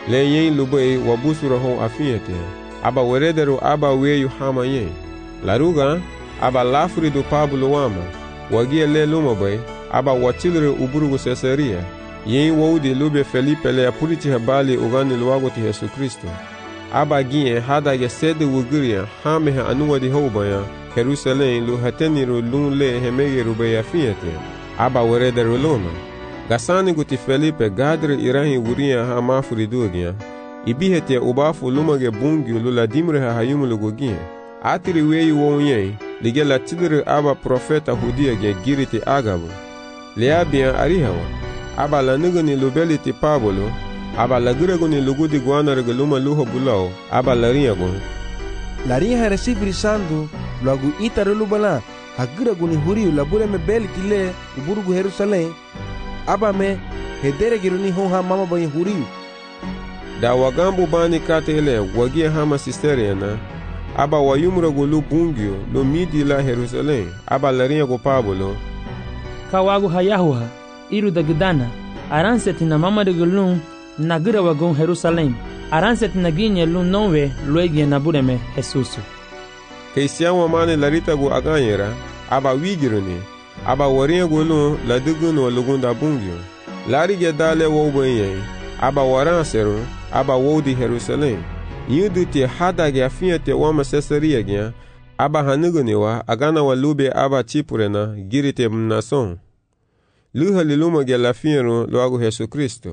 le yen lubai wa busura hon afiete aba weredero aba weyu hama yen laruga aba lafri do Pablo wama wagie le luma bai aba watilre uburugu Caesarea yen wodi lube Felipe le apuriti habali ugani luwago ti Yesu Kristo aba gien hada ge sede wuguria hame ha anuwa di hobaya Jerusalem lu hateniru lun le hemege rubaya fiete aba weredero luma gasani guti Felipe gadre irahi wuria ha mafuri dugia ibihete ubafu lumage bungi lula dimre ha hayumulu gogie atiri weyu wonye lige la tidre aba profeta hudia ge giriti agabu leabia arihawa aba la nuguni lubeliti Pablo aba la guraguni lugudi guana luma luho bulao aba la riagon la ria recibir sandu lagu itare lubala haguraguni huriu la bureme beliti le uburugu Jerusalem aba me hedere giruni honha mama bani huriu da wagambu bani katele wagia hama sisteriana aba wayumra gulu bungio lo midi la Jerusalem aba la ria go Pablo kawagu hayahuha iru da gudana aranseti na mama de gulun nagira wagon Jerusalem aranseti na ginye lun nonwe luegie na bureme Jesusu keisiawa mane larita go aganyera aba wigiruni aba waria gulu la duguno lugunda bungio larige dale wobenye aba waranseru aba wodi Jerusalem yuduti hadage afiete wama Caesarea gya aba hanuguniwa agana walube aba chipurena girite mnason luha liluma gya lafiero luagu Yesu Kristo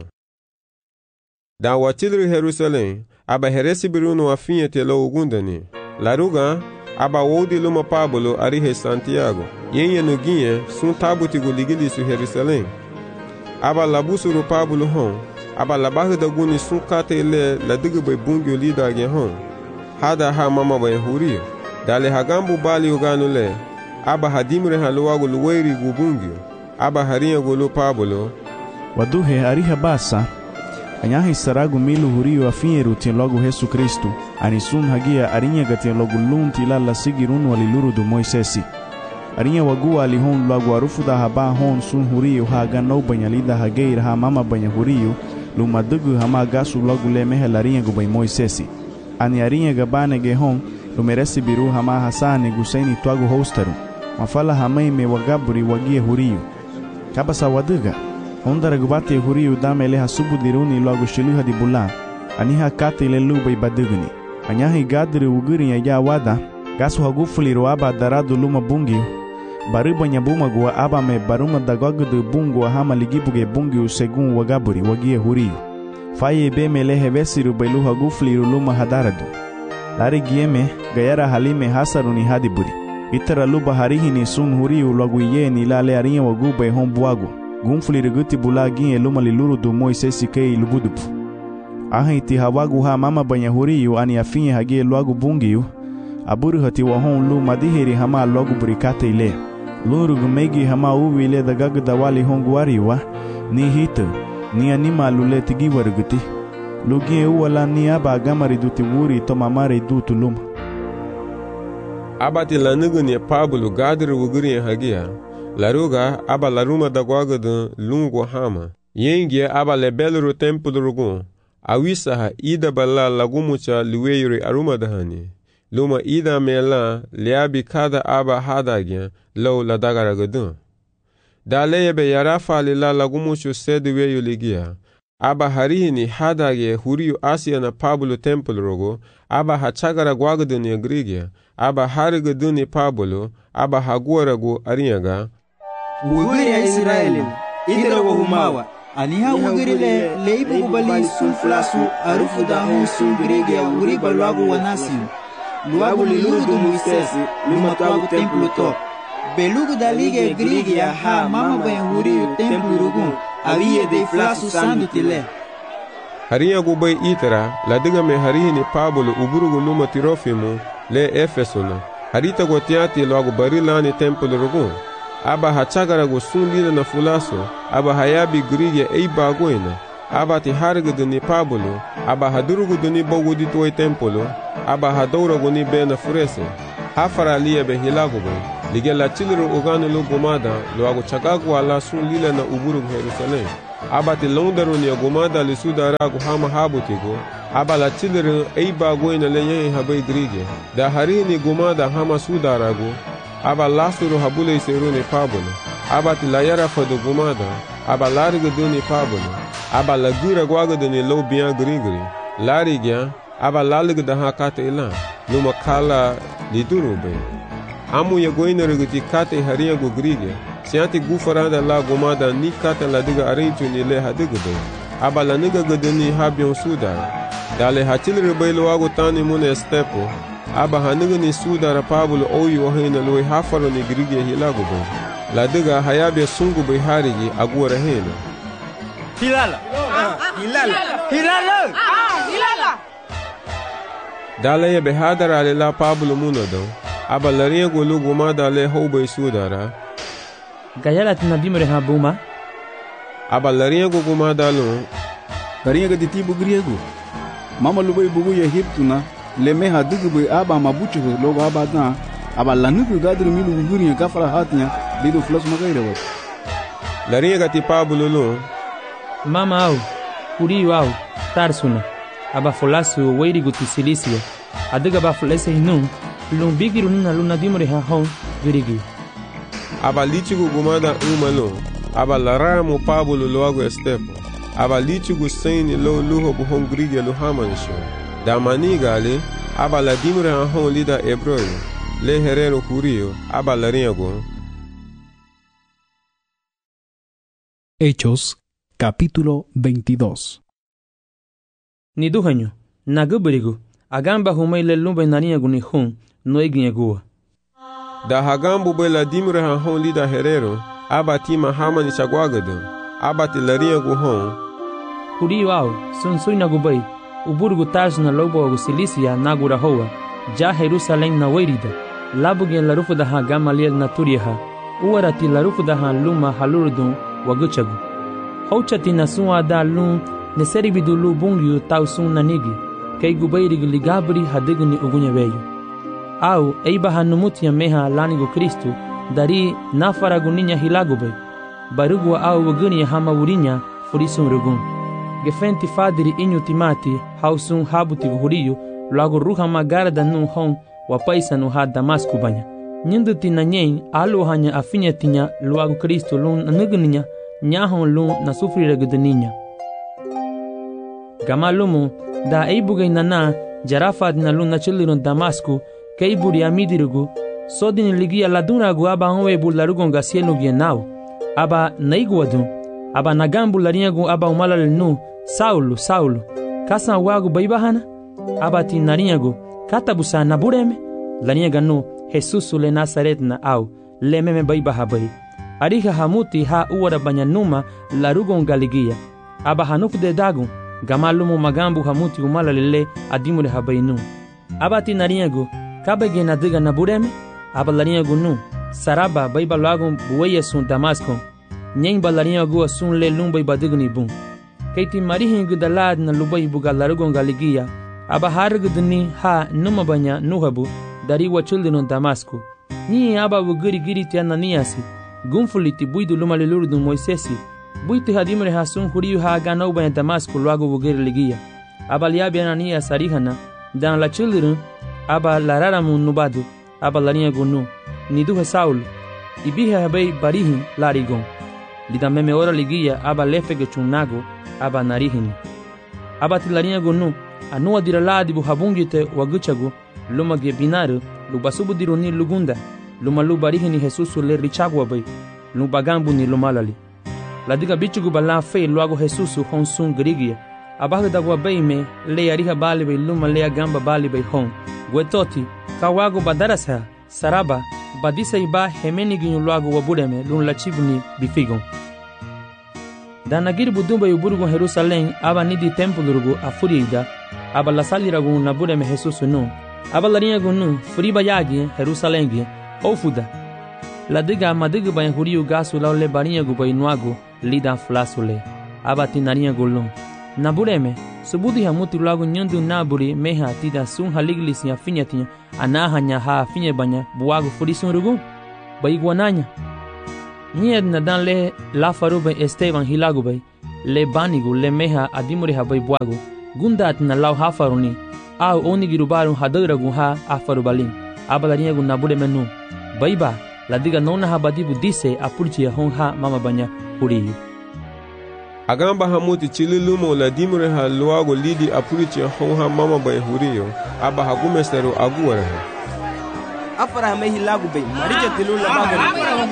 da watilri Jerusalem aba heresi biruno afiete lo ugundani laruga aba wodi luma Pablo arihe Santiago yenye nugie sun tabuti guligili su Jerusalem aba labusuru Pablo hon aba labahu da guni sun kate le la diga bai bungyo lida ge hon hada ha mama bai huriyo dale hagambu bali uganu le aba hadimre haluwagu luwairi gu bungyo aba haria gulu Pablo waduhe ariha basa anyahi saragu milu huriyo afinyeru ti logu Yesu Kristu anisun hagia arinya gati logu lunti la sigirun waliluru du Moisesi arinya wagu alihon logu arufu da haba hon sun huriyo haga no banyalida hageir ha mama banya huriyo lumadugu hama gasu logu le mehelarinha gu bai Moisesi ani arinha gabane ge hon lumeresi biru hama hasani gusaini twagu hostaru mafala hamai me wagaburi wagie huriyo kabasa waduga ondara gubate huriyo damele hasubu diruni logu shiluha di bulan aniha kate le lubai baduguni anyahi gadri uguri ya wada gasu hagufuliru aba daradu luma bungi bariba nyabuma gua aba me baruma dagogudu bungu hama ligibuge bungi segun wagaburi wagie huriyo faye be mele hevesiru bailu hagufuliru luma hadaradu lari gieme gayara halime hasaruni hadiburi itara luba harihini sun huriyo logu yeni lale arinha wagube hombuagu gunfuliru guti bulaginye luma liluru du Moisesi kei lubudupu ahiti hawagu ha mama banya huriyo ani afinye hagie logu bungiyo aburu hati wahon lu madiheri hama logu burikate ile lurugu megi hama uwi ile dagagu dawali honguariwa ni hita ni anima lule tigi waruguti lugie uwala ni aba agamari duti wuri to mamare dutu luma abati lanuguni Pablo gadri wuguri hagia laruga aba laruma dagwagu lungu hama yengie aba lebelru templu rugun awisaha ida balla lagumucha luweyuri aruma dahani luma ida mela liabi kada aba hadagya law la dagaragadun daleyebe yarafa lila lagumuchu sedweyu ligia aba harihini hadage huriyu Asia na Pablo temple rogo aba hachagara gwagduni grigia aba harigaduni Pablo aba haguaragu ariyaga uguri ya Israeli idra wa humawa aniha uguri le leibu bali sulflasu arufu da hon sun grigia uguri balwagu wanasi luagu liluru du Moisesi lumatwagu templu to belugu da lige grigia ha mama ben huriyu templu rugun aviye de flasu sandu tile hariya gubai itara la diga me harihini Pablo uburugu luma Tirofimu le Efesuna harita gotiati luagu barilani templu rugun aba hachagara go sun lila na fulaso aba hayabi grigia eiba goina aba ti harigudu ni Pablo aba hadurugudu ni bogudi tuwe templo aba hadouragu ni bena furese hafara liya be hilagu be lige la chiliru uganu lu gumada luagu chagagu ala sun lila na uburugu Jerusalem aba ti longdaru ni gumada li sudara gu hama habutigo aba la chiliru eiba goina le yehi habai grige da harini gumada hama sudara gu aba lasuru habule seru ni pabulu aba ti la yara fadu gumada aba larigu duni pabulu aba la gira gwaga duni lo biya grigri larigya aba laligu da hakate ilan luma kala liduru bay amu ya goina ruguti kate hariya gu grige sianti gufaranda la gumada ni kata la diga arinchu ni le hadigu bay aba la niga guduni habion sudara dale hachilri bay lo wagu tani mune stepo aba haniga ni sudara pabulu oyu wahina lo hafaro ni grige hilagu bay la diga hayabe sungu bay harigi agura hena hilala dale ya behadara le la pabulu munodon aba lariya gulu gumada le houbay sudara gayala tina dimre ha buma aba lariya gu gumada lo lariya ga ditibu griego mama lubai bugu ya hiptuna le me hadigu bay aba mabuchu logo aba da aba lanugu gadru milu guguri ya kafara hatnya lido flas magaira wat lariya ga ti pabulu lo mama au kuri au tarsuna aba folasu weiri gu ti silisia adiga ba folese inu lun bigiru nina luna dimre ha hon virigi aba lichigu gumada umalo aba laramu pabulu loago estepo aba lichigu saini lo luho buhon grige lo hamanisho da manigale aba la dimre ha hon lida ebroyo le herero kurio aba lariago. Hechos capítulo 22. Ni duhanyo nagubirigu agamba humaile lumba naniagu ni hun no eginyagua da hagambu bela dimre ha hon lida herero aba tima hamani chagwagado aba ti lariagu hon kuri wao sunsui nagubai uburgu taj na lobo gu silisia nagura hoa ja Jerusalem na weirida labuge la rufu da ha gamaliel na turiha uwarati la rufu da ha luma halurdun waguchagu hauchati na suwa da lun ne seribidu lu bungyu tausun na nigi kay gubairi ligabri hadigni ugunya veyo au eiba hanumutia meha lanigo Kristu dari nafaragu ninya hilagubay barugwa au waguni hama wurinya furisun rugun gefenti fadiri inyu timati hausun habuti huriyo lago ruha magara da nun hon wa paisa nu ha Damasku banya nyindu tina nyen alu hanya afinya tinya luagu Kristu lun nugninya nyahon lun na sufrire gudninya gamalumu da eibugay nana jarafad na lun na chilirun Damasku kay buri amidirugu sodini ligia laduragu aba onwe bularugon gasielu gienao aba naiguadun aba nagambu lariagu aba umalal nu Saulo kasa wagu baibahana aba tinariagu katabusa na bureme lariaga nu Jesus le Nazaret na au lememe baibaha bai ariha hamuti ha uwara banyanuma larugon galigia aba hanuf de dagu gamalumu magambu hamuti umalalele adimure habainu aba tinariagu kabege na diga na bureme aba lariagu nu saraba baibalagu buweye sun Damasco nyen balariagu asun le lumbai badigni bun keiti marihin gudalad na lubai buga larugon galigia aba hargudni ha numa banya nuhabu dari wachulun Damasco ni aba wugiri giri tiana niasi gunfuliti buidu lumali lurdu Moisesi buiti hadimre hasun huriyu ha ganau banya Damasco luago wugiri ligia aba liabi anania sarihana dan la children aba lararamu nubadu aba lania gunu niduhe Saulo ibihe habei barihin larigon lidameme ora ligia aba lefege chunago aba narihini aba tilarinya gunu anua diraladi bu habungite waguchagu luma ge binaru lubasubu dironi lugunda luma lubarihini Jesus le richagwa bai lubagambu ni lumalali ladiga bichugu bala fe luago Jesus honsun grigia abaga dagwa bai me le ariha bali bai luma le gamba bali bai hon gwetoti kawago badarasa saraba badisa iba hemeni ginyu luago wabureme lun lachibuni bifigon danagir budumba yuburgu Jerusalem aba nidi tempulurugu afurida aba lasaliragu nabureme Jesus nu aba lariagu nu furiba yagi Jerusalem gi ofuda ladiga madiga bayan huriu gasu laule bariagu bainuagu lida flasule aba tinariagu lun nabureme subudi hamuti lagu nyandu naburi meha tida sun haliglis ya finyatinya anahanya ha finye banya buagu furisun rugu baigwananya Nied na dan le la farube Esteban hilagubay le banigu le meha adimure habai buagu gundat na lau hafaruni au onigiru baru hadaragu ha afaru balim abalarinha gu nabure menu baiba ladiga nona habadibu dise apurchia hon ha mama banya huriyu agamba hamuti chililumo la dimure ha luago lidi apurichi honha mama bay huriyo aba hagumesteru aguwara afara me hilagu bay maricha tilula bagari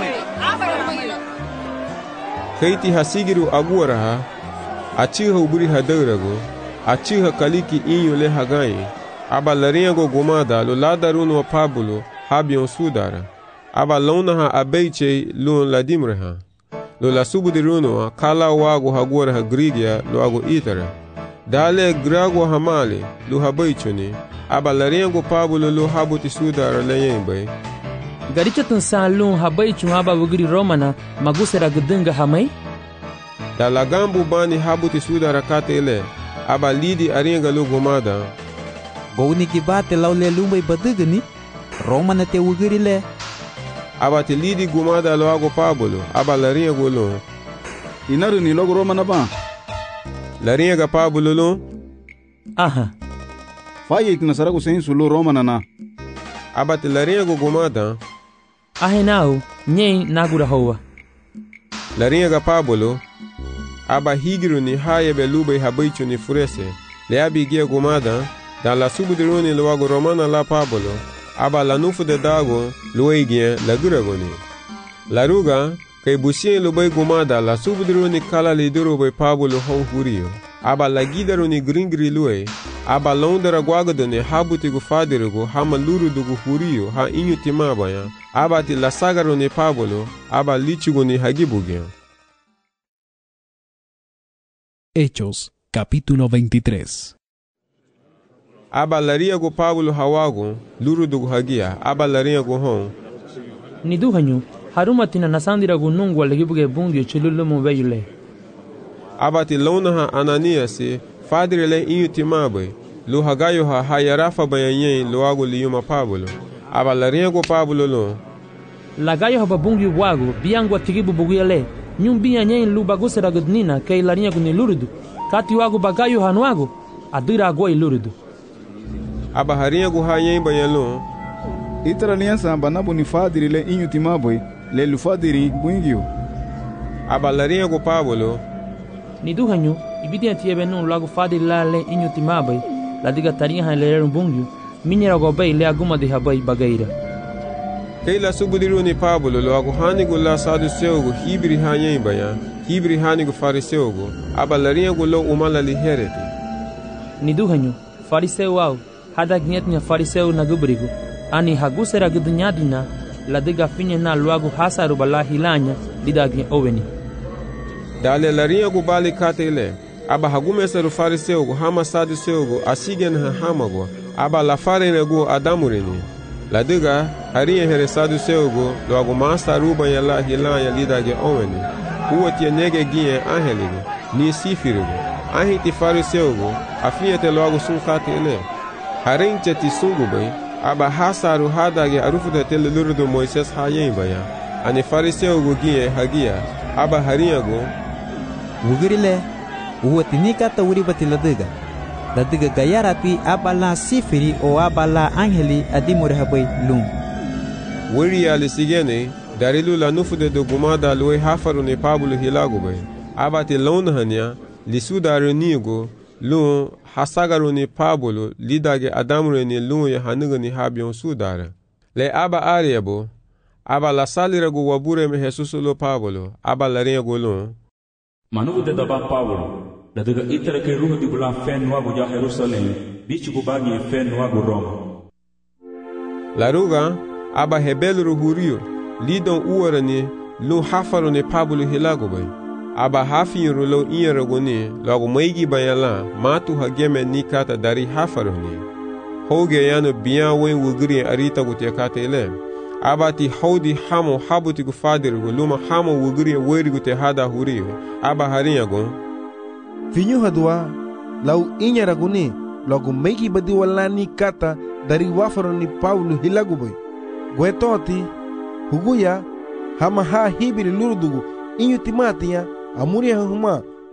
kaiti hasigiru aguwara ha achiha uburi hadarago achiha kaliki inyule hagai aba laringo gumada lo ladarun wa pabulo habion sudara aba lona ha abeiche lun la dimure ha lo la subudiruno kala wago hagora ha grigia lo ago itara dale grago hamale lo habaichuni aba larengo pabulo lo habuti sudara leyembe garicha tun salun habaichu haba wugiri romana magusera gudunga hamai da lagambu bani habuti sudara katele aba lidi arenga lo gomada gowni kibate lawle lumbai badugani romana te wugiri le aba te lidi gumada lo ago pabulo aba laringa golo inaru ni logo romana ba laringa pabulo lo aha faye itina sarago sensu lo romana na aba te laringa gumada ahenau nyen nagura hoa laringa pabulo aba higiru ni haye belube habaichu ni furese le abigia gumada da la subudiruni lo ago romana la pabulo aba la nufu de dago luegien la guragoni la ruga kay busien lo bay gumada la subudroni kala le duro bay pabulo hon huriyo aba la gidaroni gringri lue aba londara gwagadone habuti gu fadirugo hama luru dugu huriyo ha inyu timabaya aba ti la sagaroni pabulo aba lichugoni hagibugen. Hechos, capítulo 23. aba laria go pabulo hawago luru dugu hagia aba laria go hon ni duhanyu harumatina nasandira gu nungwa legibuge bungyo chululumu veyule aba ti lona ha ananiasi fadirele inyu timabe lu hagayo ha hayarafa bayanyen lu ago liyuma pabulo aba laria go pabulo lo lagayo ha babungyo wago biangwa tigibu buguyele nyumbia nyen lu bagusera gudnina kay laria gu ni lurudu kati wago bagayo hanuago adira go ilurudu aba haringa gu hayen bayalo itara liansa banabu ni fadiri le inyu timaboy le lufadiri buingio aba laringa gu pabulo ni duhanyu ibidia tiebe non lago fadiri la le inyu timaboy la diga taringa ha le bungyo minyera go bay le aguma de habay bagaira kay la subudiru ni pabulo lo ago hanigu la sadu seugo hibri hayen baya hibri hanigu fariseugo aba laringa gu lo umala li hereti ni duhanyu fariseu au hada gnyetnya fariseu na gubrigu ani hagusera gudnyadina la diga finye na luagu hasaru bala hilanya didagi oweni dale laringa gu bali katele aba hagumeseru fariseu gu hama sadu seugo asigen ha hamago aba la farene gu adamureni la diga haringa here sadu seugo luagu masaru bala hilanya didagi oweni huwa nege gie angeligo ni sifirigo ahiti fariseu gu afiyete luagu sunkatele harinche ti sungubay aba hasaru hadage arufuda tele lurudu Moises hayen baya ani fariseu gugie hagia aba hariago wugirile uwatinika ta wuri batila diga gayarapi aba la sifiri o aba la angeli adimure habay lum wuri ali sigene darilu la nufude do gumada lwe hafaru ne pabulo hilago bay aba ti lonhania lisudaru nigo lu hasagaruni pabulo lidage adamureni lu ya hanugani habion sudara le aba ariabo aba la salirago wabure me Jesusulo pabulo aba la rego lu manugo de daba pabulo la daga itara ke ruho di bula fen wago ja Jerusalem bichu bagi fen wago Roma la ruga aba hebelru hurio lidon uwarani lu hafaruni pabulo hilago bay aba hafiru lo iyeragoni lagu maigi bayala matu hageme nikata dari hafaruni hoge yano biya wen wugri arita gute katele abati hodi hamo habuti gu fadiru luma hamo wugri weri gute hada huriyo aba hariyago finyu hadwa lau inyeragoni lagu maigi badi wala nikata dari wafaruni Paulo hilaguboy gwetoti huguya hama ha hibiri lurudugu inyu timatiya amuria huma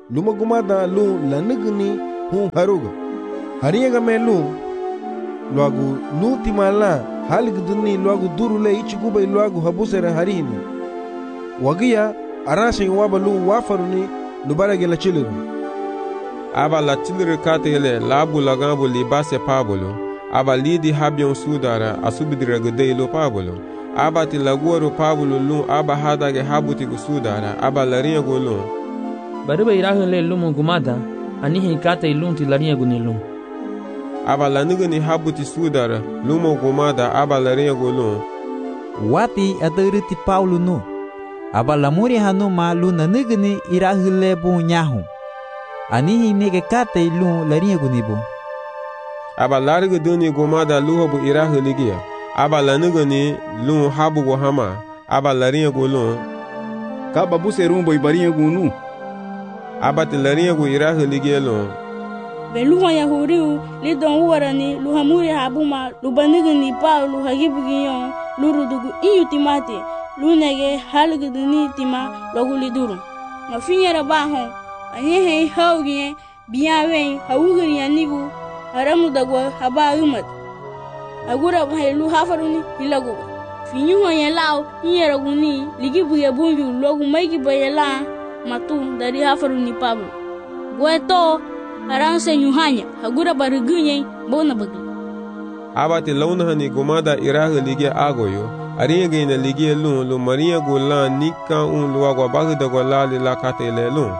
luma gumada lu la nigni hun haruga hariyaga me lu luagu lu timala haligduni luagu durule ichiguba luagu habusera harini wagiya arashin waba lu wafaruni lubarage la chiliru aba la chiliru katele labu lagambu libase pabolo aba lidi habyon sudara asubidira gdeilo pabolo aba ti laguoro pabolo lu aba hadage habuti sudara aba laringa gulu bariba irahule lumu gumada anihi kate ilunti laringa gunilum aba lanigani habuti sudara lumu gumada aba laringa gulu wati adariti Paulo nu aba lamuri hanu ma lu nanigani irahule bu nyahu anihi nege kate lu laringa gunibu aba larga duni gumada lu hobu irahiligia aba lanigani lu habu go hama aba laringa gulu kaba buse rumbo ibaringa gunu aba ti laringa go irahiligia lu beluha yahuriu lidon warani luhamuri habuma lubanigani Paulo hagibugiyon lurudugu iyutimati lunege halguduni tima loguliduru mafinyara bahon anyehe haugie biyawen hawugiri yanigu haramu dagwa haba umat agura bahelu hafaruni hilagu finyuho yelao nyeraguni ligibuge bunju logu maigi bayela matu dari hafaruni Pablo gweto aranse nyuhanya hagura barugunye bona bagi abati launahani gumada iraga ligia agoyo aringa ina ligia lu maria gola nika un luagwa bagda gola la katele lu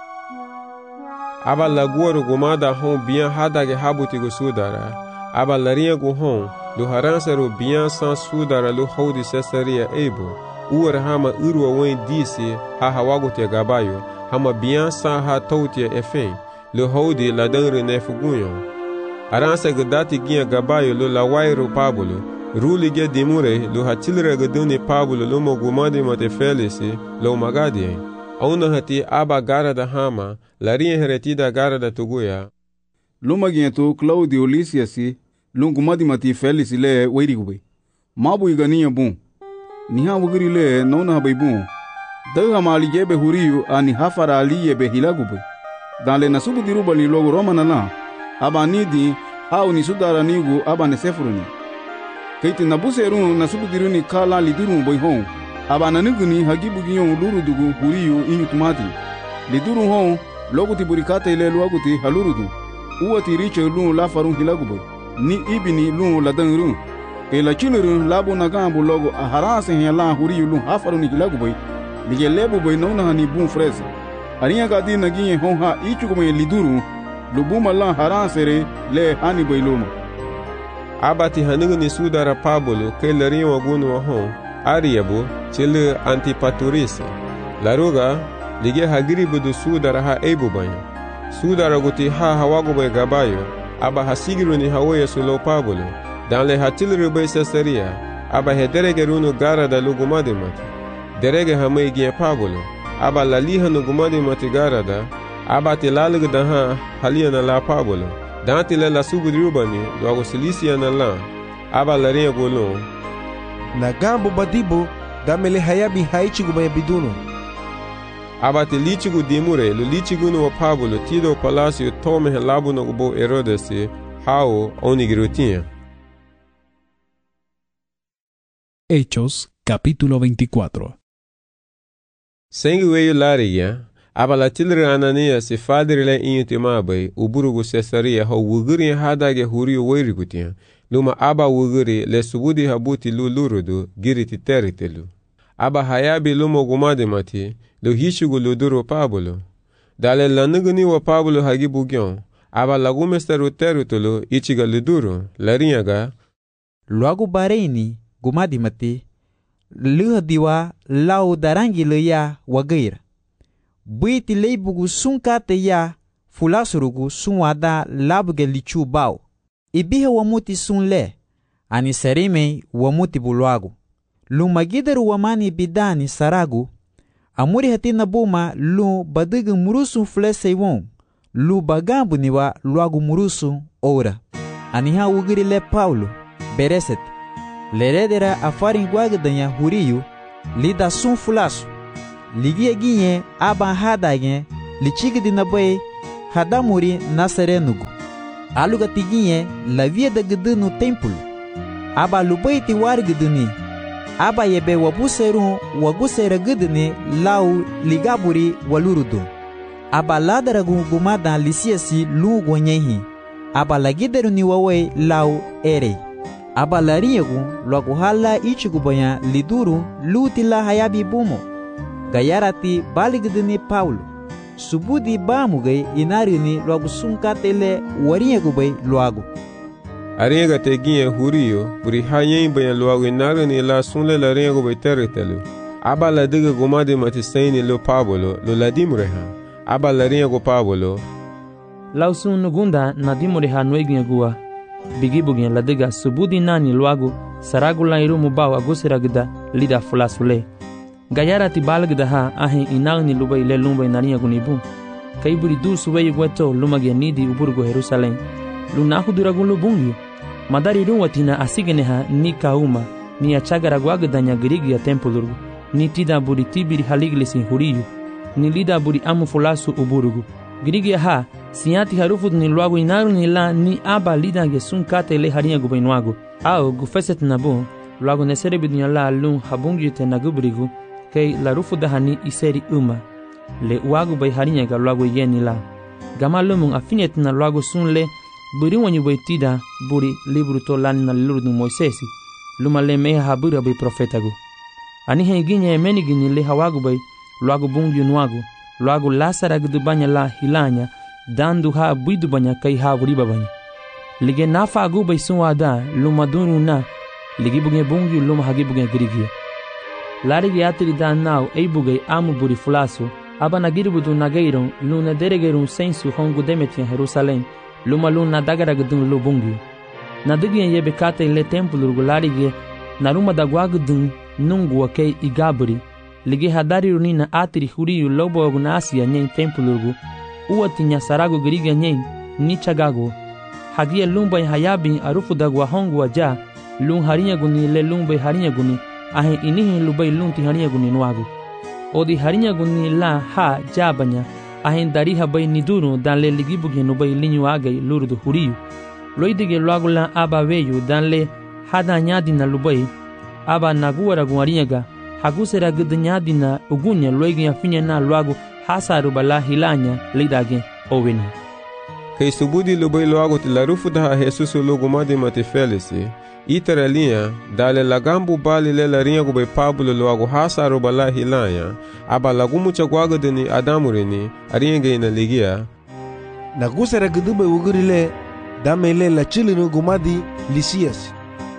aba laguoro gumada hon bien hadage habuti go sudara aba laringa go hon lu haranse ro bien sans sudara lu hodi Caesarea ebo uwer hama urwa wen disi ha hawago te gabayo hama bien sans ha tautia efen lu hodi la dangre nefugunyo aranse gdati gia gabayo lu la wairo Pablo ruli ge dimure lu hatilre gduni Pablo lu mo gumadi mate felisi lu magadi auna hati aba garada hama larinha heretida garada tuguya luma giento Claudio Lysiasi lungumadi mati Felix le weirigube mabu igania bun niha wugiri le nona habaibun daga mali jebe huriyu ani hafara aliye be hilagube dale nasubu diruba ni logo romana na aba nidi au ni sudara nigu aba ne sefuruni kaiti nabuseru nasubu diruni kala liduru boyhon aba naniguni hagibu giyon lurudugu huriyu inyutumati liduru hon logo tiburikate ile luaguti halurudu uwati riche lu la farun hilagube ni ibini lu la dangru ke la chiluru labu nagambu logo aharase hela huriyu lu hafarun hilagube lige lebu boy nona hani bun frese ariya gadi nagiye hon ha ichugume liduru lubuma la harasere le hani boyluma abati haniguni sudara Pablo ke laringa wagunu hon ariyabu chile Antipatris laruga lige hagiribu du sudara ha ebubanya sudara guti ha hawago gabayo aba hasigiruni hawoye sulo Pablo dan le hatilru be Caesarea aba hederege runu gara da lugumadi mati derege hamay gie Pablo aba laliha no gumadi mati gara da aba tilalu da ha haliana la Pablo dan tile la sugudrubani logo Silisia na la aba laringa golo na gambo badibo damele hayabi haichigu biduno abati lichigu dimure lu lichigu no Pablo tido palacio tome helabu no bo Herodesi hao onigirutia. Hechos capítulo 24. Sengiweyo lariya abala tilre Anania si fadrile inyutimabai uburugu Caesarea ho wuguri hadage huriyo weirigutia luma aba wuguri le subudi habuti lu lurudu giriti teritelu aba hayabi lumo gumadi mati lu hishugu luduru Pablo dale lanuguni wa Pablo hagibu gyon aba lagumesteru teritelu ichiga luduru larinyaga luagu bareni gumadi mati luha diwa lau darangi leya wagair buiti leibugu sunkate ya fulasurugu sunwada labuge lichu bao ibihe wamuti sunle ani serime wamuti buluagu lumagidaru wamani bidani saragu amuri hatina buma lu badigu murusu fleseiwon lu bagambu niwa luagu murusu ora aniha wugiri le Paulo bereset leredera afarin gwagdanya huriyu lida sun fulasu ligie ginye aba hadage lichigi na bay hadamuri nasarenugu aluga tiginye la via da gdunu templo aba lubai ti war gduni aba yebe wabuseru wagusera gduni lau ligaburi walurudu aba ladaragu gumada lisiasi lu gonyehi aba lagideru ni wawe lau ere aba lariegu lwagu hala ichigu baya liduru luti la hayabi bumo gayarati baligduni Paulo subudi bamugay inarini lwagu sunkatele wariegu bay lwagu Ariega teginye huriyo buri hayen baya lwagu inarini la sunle la riegu bay teretelu aba la diga gumadi matisaini lo Pablo lo ladimreha aba la riegu Pablo lausun nugunda nadimreha nueginye gua bigibugin ladiga subudi nani lwagu saragula irumu baw agusiragda lida fulasule gayarati balgda ha ahin inagni lubay le lumbay naniya gunibu kayburi du suway gweto lumage nidi uburgo Jerusalem lunahu duragun lubungi madari ruwatina asigeneha ni kauma ni achagara gwagdanya grigia tempulurgu ni tida buri tibiri haliglisi huriyu ni lida buri amu fulasu uburgu grigia ha siati harufut ni lwagu inaru ni la ni aba lida gesun kate le haria gubainwagu au gufeset nabu lwagu nesere bidunya la lun habungi te nagubrigu kay la rufudahani iseri le wagu bay haria ga lwagu yeni la gama lumun afinet na lwagu sun le buri wanyu bay tida buri libru to lan na lurdu Moisesi luma le meha habura bay profetagu ani henginye menigini le hawagu bay lwagu bungi nwagu lwagu lasara gdubanya la hilanya dandu ha buidu banya kai ha wuriba banya lige nafa agu bay sunwada luma dunu na ligi buge bungi luma hagi buge grigia larigi atri da nau ei buge amu buri fulasu aba nagiribudu nageiron luna deregerum sensu hongu demetia Jerusalem luma luna dagara gdun lu bungi nadigi yebe kate le templu larigi naruma dagwagdun nungu kei igabri lige hadari runina atri huriyu lobo agunasi nyen templu uwatinya sarago griga nyen ni chagago hagia lumba hayabin arufu dagwa hongu aja lun harinya guni le lumba harinya guni ahe inihi lubai lunti harinya guni nwagu odi harinya guni la ha jabanya ahe dariha bay niduru dan le ligibuge no bay linyu agay lurdu huriyu loidige lwagu la aba weyu dan le hada nyadina lubai aba naguara guarinyaga hagusera gdnyadina ugunya loigia finya na lwagu hasaru bala hilanya lidage owini kay subudi lubay lwagu ti larufu daha Jesus lugumadi mati felisi itara linha dale lagambu bali le la rinha gubay Pablo lwagu hasaru bala hilanya aba lagumu chagwaga deni adamurini aringa ina ligia nagusera gdube ugurile damele la chilinu gumadi Lisias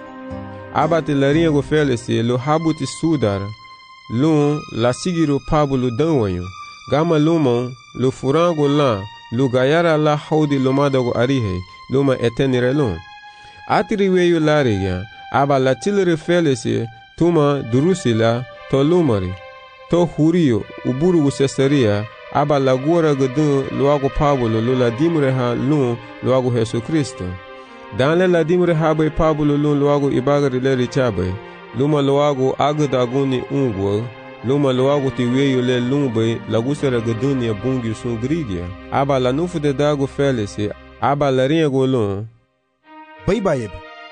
aba ti la rinha gu felisi lo habuti sudar lun la sigiru Pablo danwanyu gama lumon lu furango la lu gayara la haudi lumadago arihe luma etenire lun atiri weyu lariga aba la tilere felisi tuma durusila to lumari to huriyo uburugu Cesaria aba la gora gudun luago Pablo lula dimreha lun luago Jesu Kristo dan la dimreha bay Pablo lun luago ibagari le richabe luma luago agdaguni ungwo luma luagu ti weyu le lumbe lagusera gdunia bungi sun grigia aba la nufu de dago felisi aba la rinha golon baybayeb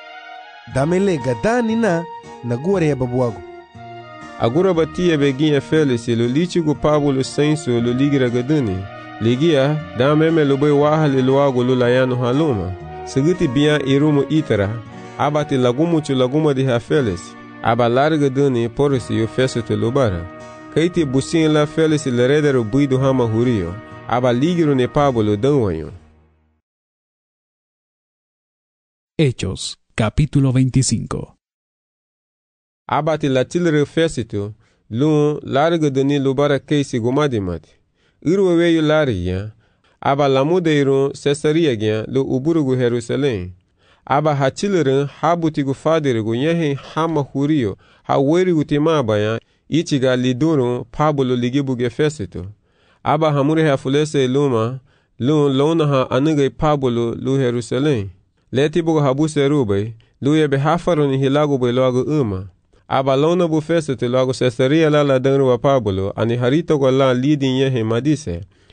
damele gadani na nagure babuago agura batia beginha felisi lo lichigo Pablo senso lo ligira gaduni ligia dameme lo bay wahale luago lo layano haluma seguti bia irumo itara aba ti lagumu chu laguma de ha felisi aba larga duni porisi yo festo lubara kaiti busin la felisi le redero buidu hama huriyo aba ligiru ne Pablo danwanyo. Hechos capítulo 25. Aba ti la tilre festo lun larga duni lubara keisi gumadimati irwewe yo lariya aba lamudeiro Cesaria gya lo uburugu Jerusalem aba hachilirin habutigu fadirigu yehin hama huriyo ha werigu timabaya ichiga liduru Pablo ligibuge fesito aba hamure ha fulese luma lun lona ha anigay Pablo lu Jerusalem letibugu habuse rubay lu yebe hafaruni hilagu bay loagu aba lona bu fesito loagu Cesaria la danru wa Pablo ani harito go la lidin yehin madise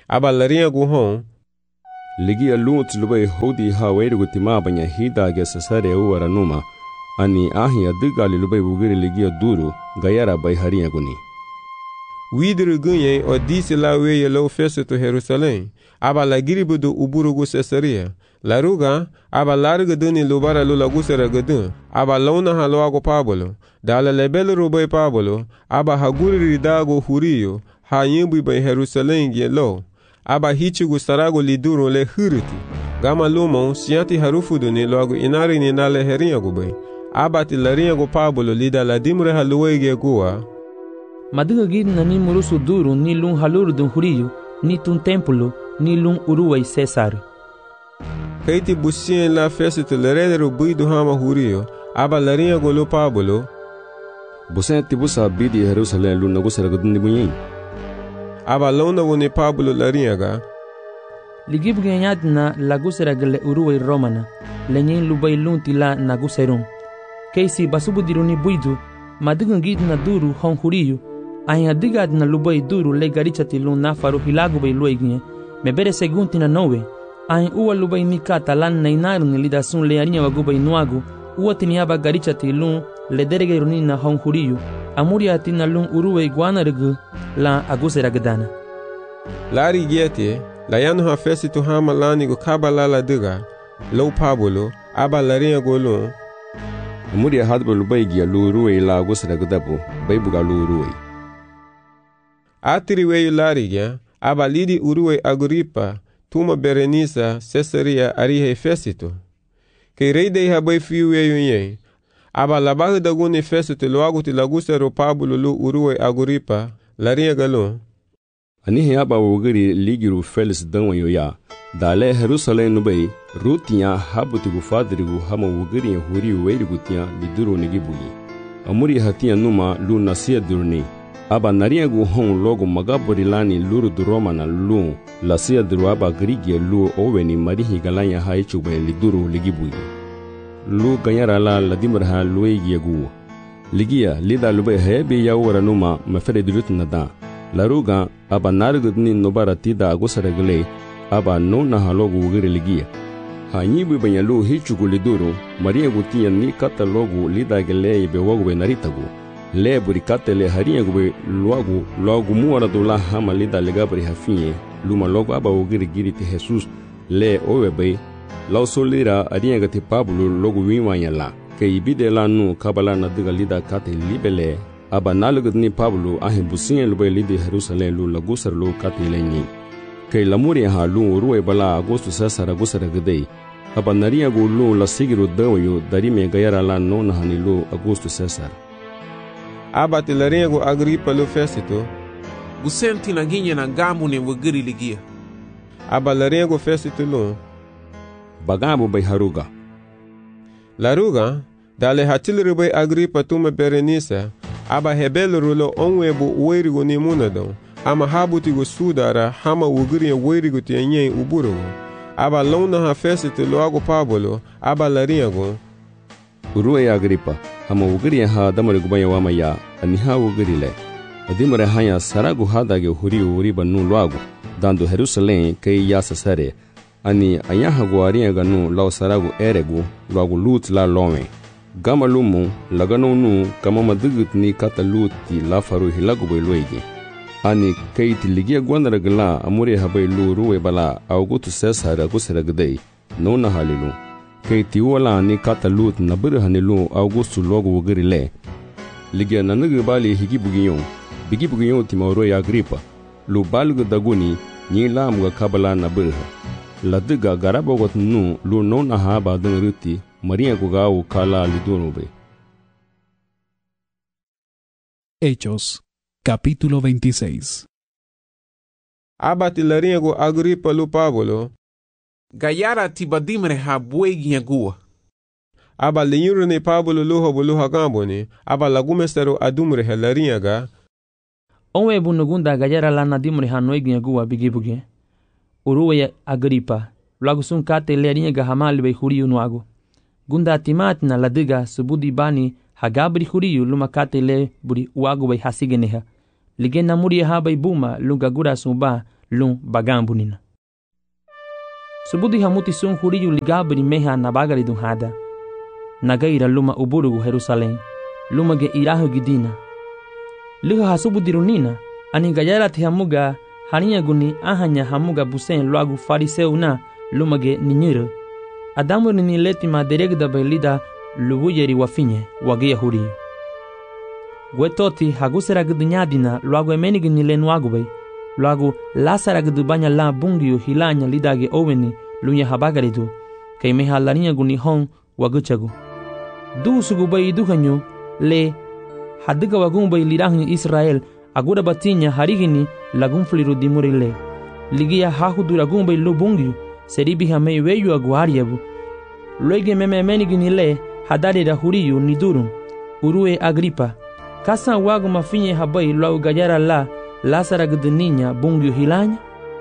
aba laringa gu hon ligia lut lubai hodi ha weirugu tima banya hidage sasare uwara numa ani ahi adiga lubai bugiri ligia duru gayara bai haringa guni widru gunye o disi la weye lo Festo Jerusalém aba la giribudu uburugu Cesaria laruga aba larga duni lubara lula gusera gadun aba launa haloago Pablo dala lebel rubai Pablo aba haguri dago huriyo ha yimbu bai Jerusalém ge lo aba hichugu sarago liduro le huriti gama lumon sianti harufudu ni logo inari ni nale heringa gubai aba ti laringa go Pablo lida la dimre haluwe ge gua Madiga gidna ni murusu duro ni lun haluru dun huriyo ni tun templo ni lun uruwai Cesar. Kaiti busien la Festo lereder buidu hama huriyo aba laringa go lo Pablo busen tibusa bidi Jerusalem lun nagusara gadun bunyi aba launa woni Pablo laringa ligib genyadna lagusara gale uruwai Romana lenyen lubai lunti la naguserun keisi basubu diruni buidu madiga gidna duru hon huriyo Ahin digad na lubai duru le garichati lun nafaru hilagu bai luigne me bere segunti na nowe ahin uwa lubai mikata lan na inaru ni lidasun le arinya wagu bai nuagu uwa tiniaba garichati lun le derege runi na hon huriyu amuri ati na lun uruwe iguana regu la agusera gadana lari giete la yanu ha Festo hama lani go kabala la diga lo Pablo aba laringa go lun amuri hadba lubai gia lu ruwe la agusera gadabu bai buga lu ruwe Atiri weyu larigia, aba lidi uruwe Agripa, tuma Berenisa, Cesaria arihe Festo. Kei reidei habai fiu weyu nye, aba labahu daguni Festo loagu ti lagusero Pablo lu uruwe Agripa, laringa galon. Anihe aba wugiri ligiru Felis danwa ya, dale Jerusalem nubai, rutinya habutigu fadrigu hama wugiri huri weirigu tiya liduru nigibugi. Amuri hatiya numa lu nasia durni. Aba nariagu hon logo magabori lani luru du Romana lu la sia duru aba grigia lu oweni marihi galanya haichu be liduru ligibui lu ganyara la dimraha luigi gu ligia lida lube hebe ya wara numa mafere dilut nada laruga aba nargudni nobara tida agusara gele aba no na halogu gire ligia hanyibu banya lu hichu gu liduru mariagu tiya ni kata logo lida gele be wogu be naritagu le burikate le haringa gube logu muara dola hama lida legabri hafinye luma logo aba ogiri giri te Jesus le owebe lau solira haringa te Pablo logo wimanya la ke ibide la nu kabala na diga lida kate libele aba nalugud ni Pablo ahe businye lube lidi Jerusalem lu lagusar lu kate lenyi ke lamuri ha lu ruwe bala agosto sasara gusara gdei aba naria go lu la sigiru dawayo darime gayara la nona hani lu agosto sasara aba ti laringa go Agripa lo Festo busenti na ginye na gamu ne wugiri ligia aba laringa go Festo lo bagabu bai haruga laruga dale hatilru bai Agripa tuma Berenisa aba hebelru lo onwebu weirigo ni munadon ama habuti go sudara hama wugiri weirigo ti nye uburu aba lona ha Festo lo ago Pablo aba laringa go uruwe Agripa hama wugiri ha damari gubanya wama ya aniha wugiri le adimare hanya saragu hadage huri uriba nu loagu dando Jerusalem kei ya sasare ani anyaha guaria ganu lau saragu eregu loagu lut la lome gama lumu lagano nu kama madugut ni kata luti la faru hilagu bai loigi ani kei tiligia gwandara gala amuri habai lu ruwe bala augutu sesara gusara gdei nona halilu kei tiwala ni kata lut na buru hanilu augustu logu wugiri le ligia nanugu bali bigi bugiyon timauro ya Agripa lu balgu daguni ni lamga kabala na buru la diga garabogot nu lu nona haba dung ruti maria gugawu kala lidunube. Hechos, capítulo 26. Abati laringa go Agripa lu Pablo gayara tibadimre ha buegi gua aba lenyuru ne Pablo lu hobo lu hagamboni aba lagumestero adumre helaringa ga onwe bunugunda gayara lana dimre ha noigi gua bigibuge uruwe Agripa lagu sun kate leringa ga hamal be huriyu nuago gunda timatna ladiga subudi bani hagabri huriyu luma kate le buri uago be hasigeneha ligena muri ha bay buma lunga gura sumba lum bagambu nina. Subudi hamuti sun huriyu ligabri meha nabagari dunhada. Nagaira luma uburugu Jerusalém. Luma ge irahu gidina. Liha hasubudirunina. Ani gayara te hamuga hania guni ahanya hamuga busen loagu fariseu na luma ge ninyira. Adamu ni letima deregda belida lubuyeri wafinye wagia huriyu. Gwetoti hagusera gudnyadina loagu emenigi nilen wagubay. Loagu lasara gudubanya la bungiu hilanya lidage oweni lunya habagaridu. Kay meha lania guni hon waguchagu. Du sugubay duhanyu le hadiga wagumbay lirahnya Israel agura batinya harigini lagunfliru dimurile. Ligia hahudura gumbay lubungiu seribi hamei weyu aguariabu. Luege memenigini le hadarira huriyu nidurum. Urue Agripa. Kasan wagu mafinye habay loagu gayara la lasara gudninya bungiu hilanya.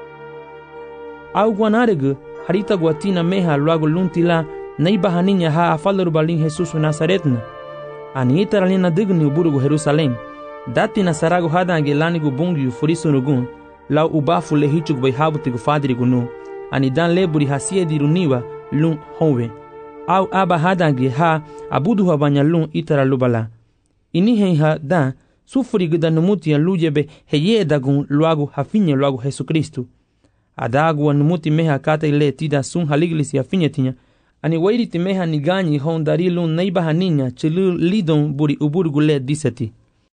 Au guanaregu harita guatina meha loagu luntila naibahaninya ha afalaru balin Jesus Nazaretna. Ani itaralina digni uburugu Jerusalém. Dati na saragu hadange lanigu bungiu furisunugun lau ubafu lehichug bay habutigu fadrigu nu. Ani dan leburi hasie diruniwa lun honwe. Au aba hadange ha abudu habanya lun itaralubala. Ini ha dan sufurigu danumuti lujebe heye dagun luagu hafinye luagu Jesu Kristu. Adagu anumuti meha kata ile tida sun haliglis yafinye tinya. Ani wairi timeha niganyi hon darilun naibahaninya chilu lidon buri uburugu le diseti.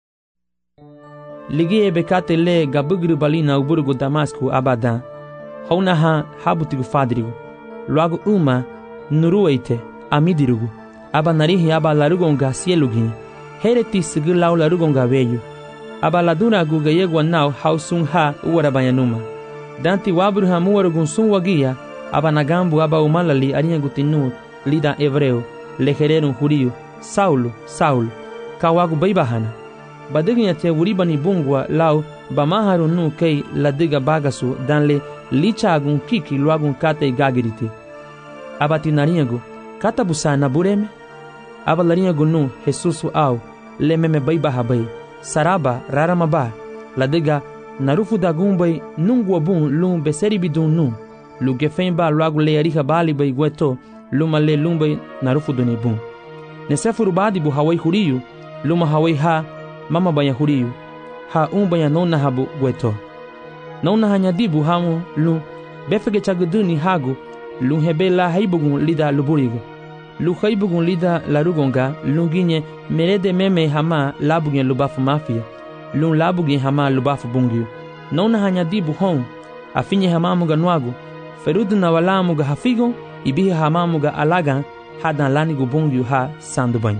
Ligie bekate le gabugru balina uburugu Damasku abadan. Hona ha habutigu fadrigu. Luagu uma nurueite amidirugu. Aba narihi aba larugonga sielugi. Hereti sigu lau larugonga veyu. Aba laduna guga yegwa nau hausun ha uwarabayanuma. Danti wabru hamuwarugun sun wagia. Aba nagambu aba umalali arinha gutinu lida hebreu lehererun huriyu Saulo Saulo kawagu baibahana badiginya te uribani bungwa lau bamaharu nu kei ladiga bagasu danle lichagun kiki luagun kate gagiriti aba tinarinhagu katabusana bureme aba larinhagu nu Jesusu au lememe baibahabai saraba raramaba ladiga narufu dagumbai nungwa bun lum beseribidun nu Lugefemba loagu le ariha bali bay gweto luma le lumbay narufu donebun. Nesefuru badi bu hawai huriyu luma hawai ha mama banya huriyu ha banya nona habu gweto. Nona hanyadibu hamu lu befege chaguduni hagu lu hebela haibugun lida luburigu. Lu haibugun lida larugonga lunginye merede meme hama labugen lubafu mafia. Lu labugen hama lubafu bungiu. Nona hanyadibu hon afinye hamamuga nwagu. Ferudu na walamuga hafigo ibihi hamamuga alagan hadan lanigu bungiu ha sandubanyi.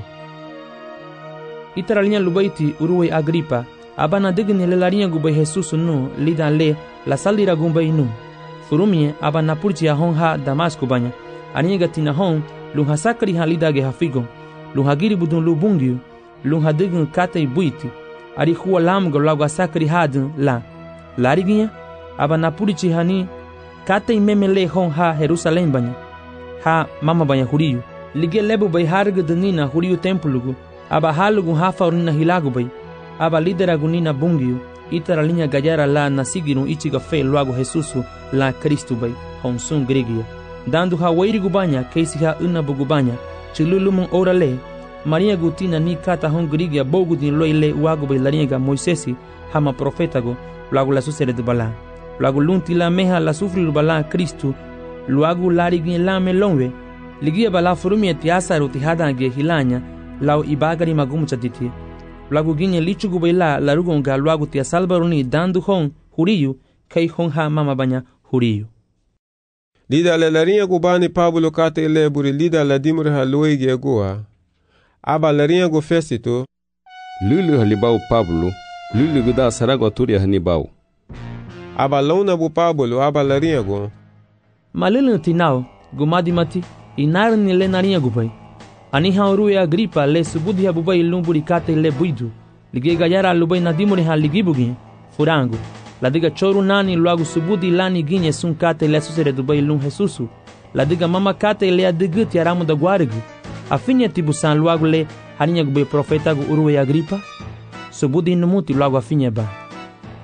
Itaralinha lubaiti uruwe Agripa abana digni lelarinha gubay Jesusu nu lidan le la salira gumbay nu. Furumie abana purchi hon ha Damasku banya aninga tina hon lunha sakri ha lidage hafigo lunha giri budun lu bungiu lunha digni kate buiti ari huwa lamuga lagu sakri hadun la lariginha abana purchi hani kate memele hon ha Jerusalém banya ha mama banya huriyu lige lebu bay harga denina huriyu templugu aba halugu ha faurina hilagu bay aba lideragu nina bungiu itaralinha gayara la nasigiru ichiga fe luagu Jesusu la Kristu bay hon sun gregia dandu ha wairigu banya keisi ha unabugu banya chilulumun orale Maria gutina ni kata hon gregia bogu din loile uagu bay laringa Moisesi hama profetago luagu la susere de bala luagu lunti la meha la sufri bala Kristu luagu larigi la melonwe ligia bala furumie tiasaru tihadange hilanya lau ibagari magumu chatiti luagu ginye lichugu baila larugonga luagu tia salbaruni dandu hon huriyu kei hon ha mama banya huriyu lida la larinha gubani Pablo kate ile buri lida la dimur ha loige goa aba larinha go fesito lulu halibau Pablo lulu guda sarago turia hanibau aba lona bu Pablo aba larinha go malulu tinao gumadi mati inar ni le narinha gubai ani hauru Agripa le subudi habubai lumburi kate le buidu lige gayara lubai nadimuri ha ligibugi furango la diga choru nani luagu subudi lani ginye sun kate le susere dubai lum Jesusu la diga mama kate le adiguti aramu da guarigu afinye tibusan luagu le harinha gubai profeta gu uruwe Agripa subudi numuti luagu afinye ba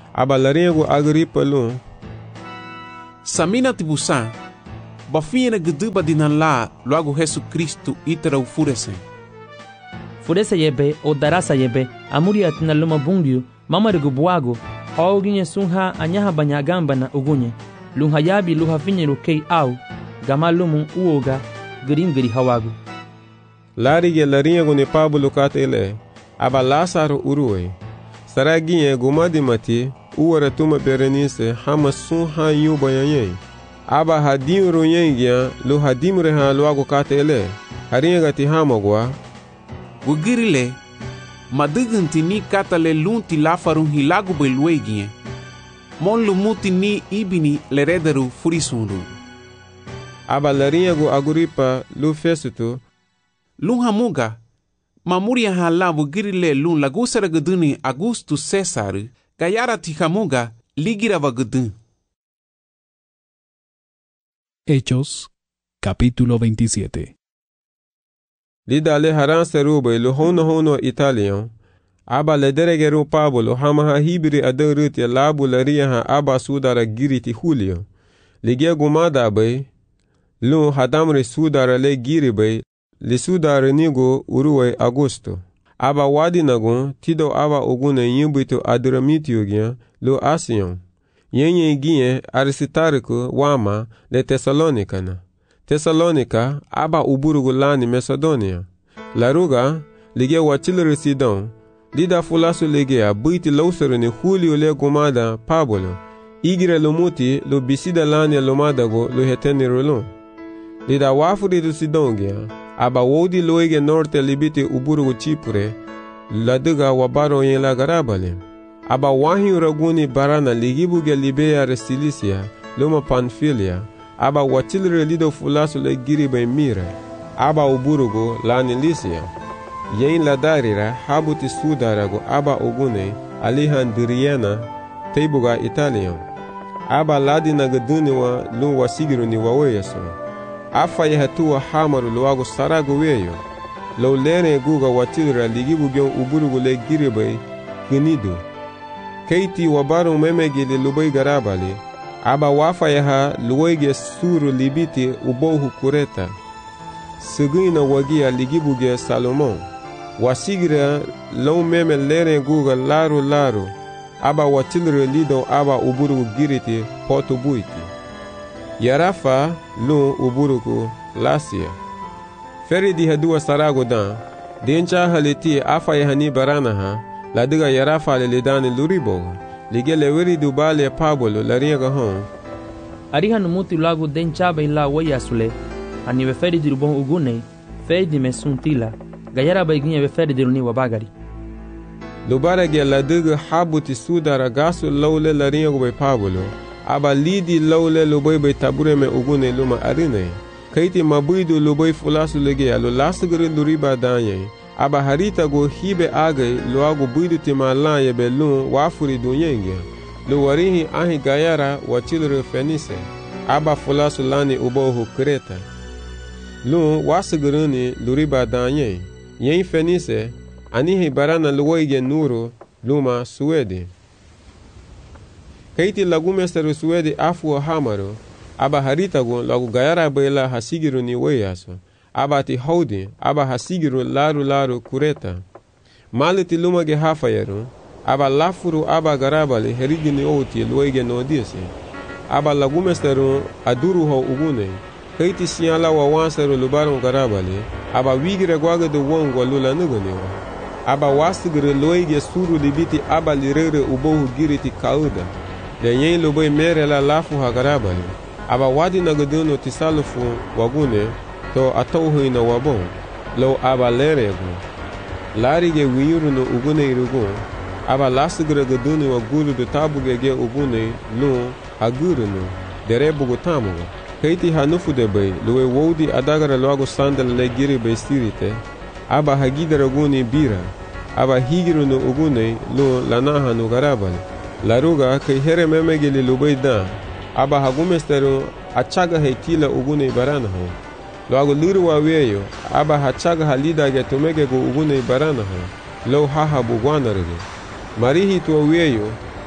aba larinha gu Agripa lu samina tibusa bafinha geduba dinala logo Jesus Cristo itara ufurese furese yebe o darasa yebe amuri atina luma bungiu mamarigu buago hauginye sunha anyaha banyagamba na ugunye lunha yabi luha finyeru kei au gama lumu uoga giri hawagu larige larinha gu ne Pablo katele aba Lazaro uruwe saraginye gumadi mati uwara tuma Berenice hama sunha yuba yanyei aba hadim runyengia lu hadim reha luago katele harinha gati hamagwa gugirile madugunti ni katale lunti lafarun hilagu beluegie mon lumuti ni ibini lerederu furisundu aba larinha gu Agripa lu Fesutu lun hamuga mamuria hala gugirile lun lagusara guduni Augustus Cesar gayara ti hamuga ligira vagudun. Hechos, capítulo 27. Lidale haran serube lu hono Italian aba lederegeru Pablo hamaha hibri aderuti labu lariha aba sudara giriti Julio ligia gumada bay lu hadamri sudara le giri bay li sudara nigo uruwe Augusto aba wadi nagun tido aba ogune yimbuito Adramitio gyan lu Asion yenye gien Aristarco wama le Tesalonika aba uburugu lani Macedonia laruga ligia wachilere Sidon lida fulasu ligia buiti lausere ni Julio le gumada Pablo igire lumuti lu bisida lani lumada go lu heteni rolon lida wafuri du Sidon gya aba wodi loige norte libiti uburugu Chipre laduga wabaro yen la garabale aba wahi raguni barana ligibuge Libea Cilicia luma Pamphylia aba wachilre lido fulasu le giribe Mira aba uburugu lani Lycia yen la darira habuti sudarago aba ogune Alejandriana teibuga Italian aba ladina gaduniwa lu wasigiru ni waweyaso afa yehatua hamaru luago sarago weyo lo lene guga wachilra ligibuge uburugu le giribe Gnido keiti wabaru memegili lubai garabali aba wafa yaha luwege suru libiti ubohu Kureta sigina wagia ligibuge Salomon wasigira lo meme lene guga laru aba watilre lido aba uburugu giriti Porto Buiti Yarafa lu uburugu Lasia feri di hadua sarago dan dencha haliti afa yahani baranaha ladiga Yarafa le lidani luribo lige leweri dubale Pablo lariga hon ariha numuti lagu denchaba ila wayasule aniwe feri dirubon ugune feri mesuntila gayara baiginye feri diruni wabagari lubarage ladiga habuti sudara gasu lawle lariga go Pablo aba lidi lawle lubai tabure me ugune luma arine kaiti mabuidu lubai fulasu lege alu lasgere luriba danye aba harita go hibe age luago buidu timalan yebe lun wafuri dunyenge lu warihi ahi gayara wachilre Fenice aba fulasu lani ubohu Kreta lun wasgeruni luriba danye yen Fenice anihi barana luwaige nuru luma Suede kaiti lagumesteru Suede afu hamaru aba harita go lagu gayara bela hasigiru ni weyaso aba ti haudi aba hasigiru laru Kureta maliti lumage hafayeru aba lafuru aba garabali herigini oti luege nodise aba lagumesteru aduru ho ugune kaiti siala wa wanseru lubaru garabali aba wigire gwage de wongo lula nugonewa aba wasigire luege suru libiti aba lirere ubohu giriti kauda de yen lubai mere la lafu ha garabali aba wadi nagaduno tisalufu wagune to atauhu na wabon lo aba lerego larige wiru no ugune irugo aba lasigre gaduni wagulu de tabuge ge ugune no aguru no derebugo tamugo kaiti hanufu de bay lowe wodi adagara logo sandal le giri be stirite aba hagidara guni bira aba higiru no ugune lo lanaha no garabal laruga kai here memegeli lubayda aba hagumesteru achaga hetila ugune barana ho logo liru wa weyo aba hachaga halida ge tumege go ugune barana ho lo haha bugwanarege marihi to weyo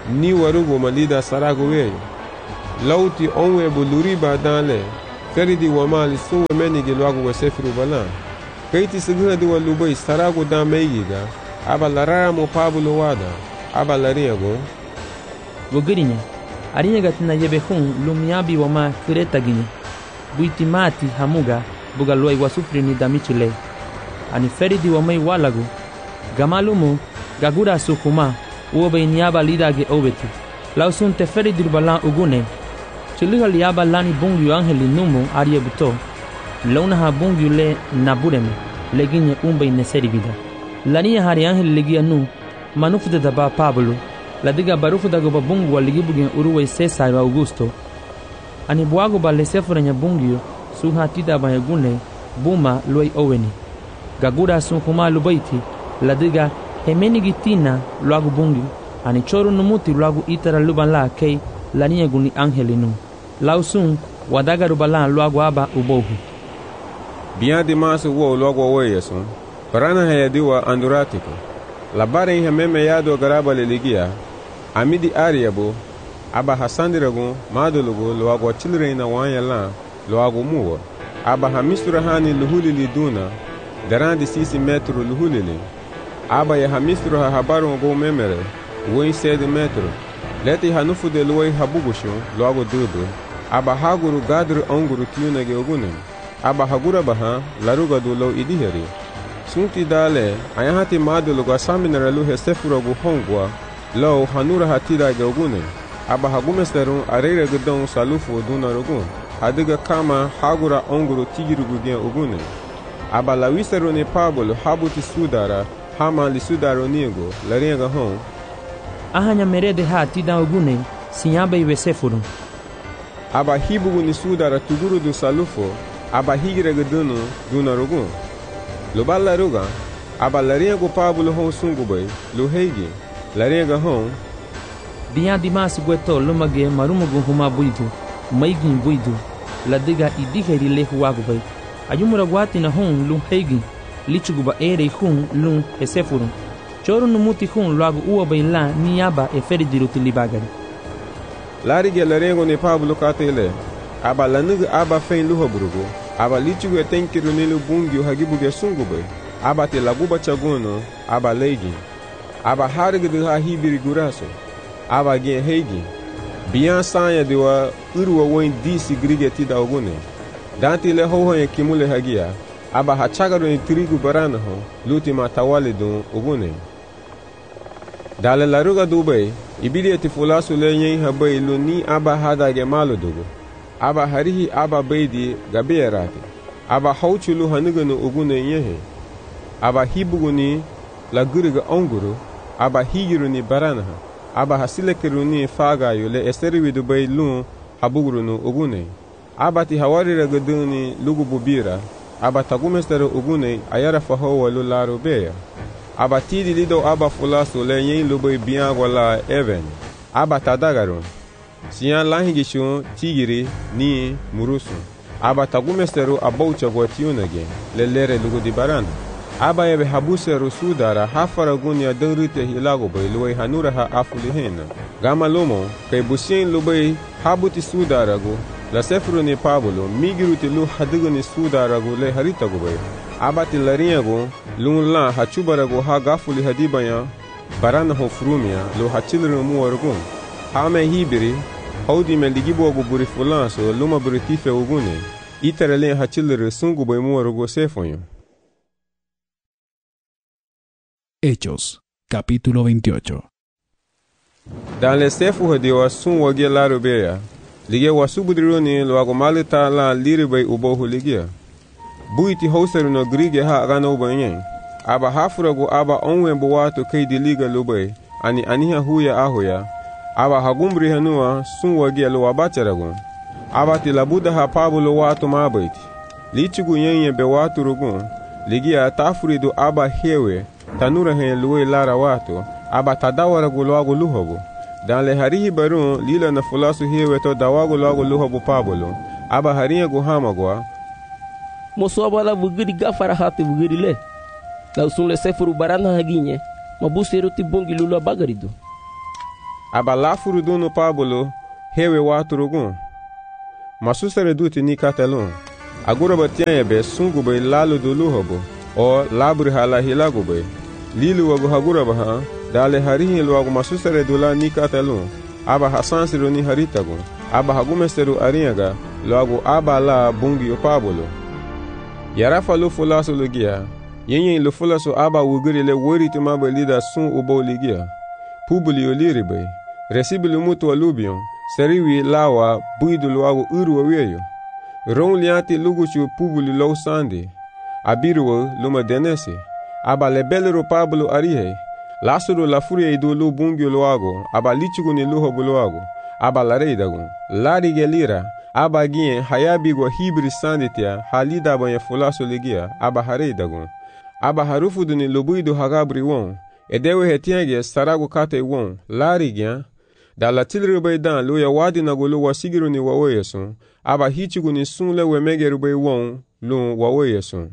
ni warugo malida sarago weyo lauti onwe buluri ba danle feridi wamali suwe menigi lwago wesefiru balan kaiti sigha di walubai sarago dan meigiga aba larara mo pabulo wada aba lariago wogirinya arinya gatina yebe hun lumiabi wama kureta ginya buiti mati hamuga buga luai wasufri ni damichile ani feridi wamai walago gamalumo gagura sukuma uobe niaba lidage obeti lausun te feridi balan ugune chiliga liaba lani bungu angeli numo arie buto launa ha bungu le nabureme leginye umbe neseri vida lania hari angeli legia nu manufude daba Pablo ladiga barufu dago babungu waligibugen uruwe Cesar Augusto ani buago balesefuranya bungu suha tida bayagune buma luai oweni gagura sunkuma lubaiti ladiga hemenigitina luagu bungu ani choru numuti luagu itara lubala kei lania guni angeli nu lausun wadaga rubala luagu aba ubohu biya di masu wo luagu weyesun parana hayadiwa anduratiko labare ihe meme yado garaba leligia amidi ariabo aba hasandiragu madulugu luagu chilreina wanyala luagu muwa aba hamisura hani luhulili duna darandi sisi metru luhulili aba ya hamisura ha habaru go memere woi sedi metru leti hanufu de luwai habugushu luagu dudu aba haguru gadru onguru tiyunage ogunem aba hagura baha laruga du lo idiheri sunti dale ayahati maduluga saminara luhe sefurogu hongwa lo hanura hatirage ogunem aba hagumesteru arere gudon salufu dunarugu hadiga kama hagura onguru tigirugu gen ogunem aba lawiseru ni Pablo habuti sudara hama li sudaro niego larenga hon ahanya merede ha tida ogune sinyaba iwe sefuru aba hibugu ni sudara tuguru du salufo aba higire gudunu dunarugu lubala ruga aba larenga Pablo hon sungubay luhegi larenga hon biya dimas gweto lumage marumugu huma buidu maigin buidu ladiga idiheri lehuagubay ayumura gwati na hon luhegi lichuguba ere hun lun esefuru choru numuti hun luagu uwa baila niaba eferidiru tilibagari larige larengo ni Pablo katele aba lanugu aba fein luhoburugu aba lichugu etenkiru nilu bungi hagibuge sungubay aba te laguba chaguno aba leigi aba harigidu ha hibiri guraso aba gen hegi biyan sanya diwa uruwa woin disi grige tida ogune danti le hoho kimule hagia aba hachagaru ni trigu barana ho luti matawali dun ogune dale laruga dubai ibili tifulasu lenye habai luni aba hadage malu dugu aba harihi aba beidi gabierati aba hauchulu hanuganu ogune yehe aba hibuguni laguriga onguru aba higiru ni barana aba hasilekiru ni faga yule esteriwi dubai lun habuguru nu ogune aba ti hawarira guduni lugu bubira aba tagumestere ogune ayara faho walu laro beya aba tidi lido aba fulasu le yin lubai biyan wala even aba tadagarun siyan lahingishu tigiri ni murusu aba tagumesteru abaucha gwatiyunage lelere lugu di barana aba yebe habuseru sudara hafara gunya dengrite hilago bai luwai hanura ha afulihena gama lomo kay busien lubai habuti sudaragu la sefru ni Pablo migiruti lu hadigu ni sudaragu le haritagu bai abati lariyagu lun la hachubaragu ha gafuli hadibaya barana ho frumia lu hachilru muwargu hame hibiri haudi me ligibogu buri fulanso luma buri tife ugune iterele hachilru sungu bai muwargu sefonyo. Hechos, capítulo 28. Dans les sefu hadiwa sun wage laro beya lige wasubudroni lo agomalita la liribai ubohu ligia buiti hauseru no grige ha gano banyen aba hafuragu aba onwe buwatu keidi liga lubai ani aniha huya ahoya aba hagumbri hanua sun wage lo abacharagu aba tilabuda ha Pablo watu mabaiti lichugu yenye be watu rugun ligia tafuridu aba hewe tanura hen luwe lara watu aba tadawaragu loagu luhobu dans le harihi barun lila na fulasu hewe to dawagu loagu luhobu Pablo aba hariya guhamagwa moso abala vugiri gafara hati vugiri le la usun le sefuru barana haginye mabuseru ti bongi lula bagarido aba lafuru dunu Pablo hewe waturugun. Masusere duti ni katelun. Agura batianya be sungu be lalu dulu hobo. O labri hala hilagu be. Lilu wagu hagura baha. Dale harihi luagu masusere dula ni katelun. Aba hasansiru ni haritagu. Aba hagumesteru ariaga. Luagu aba la bungi o Pablo. Yarafa lu fulasu lugia. Yenye lu fulasu aba wugiri le wori tumaba lida sun ubo ligia. Publi oliri be. Resibilu mutu alubion. Seriwi lawa buidu luagu uru weyo. Ron lianti luguchu Publi low sandi. Abiru luma denesi. Aba lebelero Pablo arihe. Lasuru la furia idu lu bungi luagu. Aba lichugu ni luho buluagu. Aba lareidagu. Lari gelira. Aba gien hayabigo hibri sanditia. Halida banya fulasu ligia. Aba hareidagu. Aba harufudu ni lubuidu hagabri won. Edewe hetienge saragu kate won. Lari gian. Da la tilri bay dan lu ya wadi na gulu wasigiru ni waweyesun. Aba hichigu ni sun le wemegeru bay won lu waweyesun.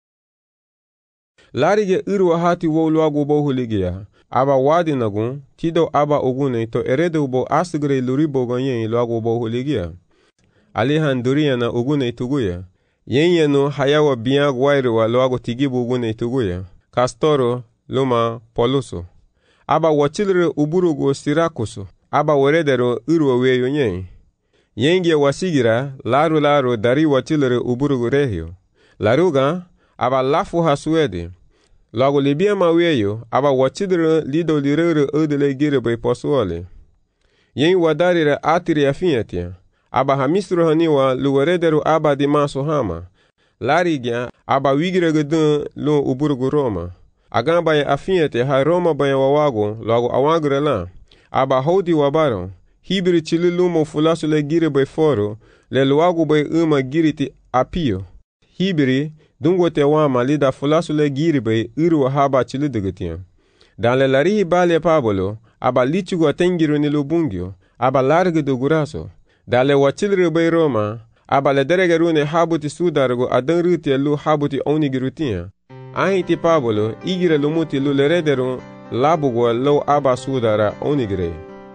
Larige iru hati wo luagu bohu ligia. Aba wadi na gun, tido aba ogune to erede ubo asigre luribo ganyen luagu bohu ligia. Alihan duria na ogune tuguya. Yenye no hayawa biang wairu wa luagu tigibu ogune tuguya. Castoro luma poluso. Aba wachilre uburugo sirakusu. Aba weredero iru weyo nye. Yenge wasigira laru dari wachilre uburugo rehio. Laruga aba lafu hasuede. Lagu libia maweyo aba wachidre lido lirere odele gire bay posuole. Yen wadarire atiri afiatia. Aba hamistro haniwa luweredero aba di maso hama. Larigya aba wigire gedun lu uburugo Roma. Agamba ya afiate ha Roma baya wawago lagu awagre la. Aba hodi wabaro. Hibiri chili lumo fulasu le gire bay foro. Le luagu bay giriti apio. Hibiri dungo te wama lida fulasu le giri bay iru haba chili degetian. Dan le larihi bale Pablo. Aba lichugu atengiru ni lubungio. Aba large do guraso. Dan le wachilri bay Roma. Aba le deregerune habuti sudargo adan ruti lu habuti onigirutian. Ahiti Pablo igire lumuti lu lerederu labugo lo aba sudara onigire.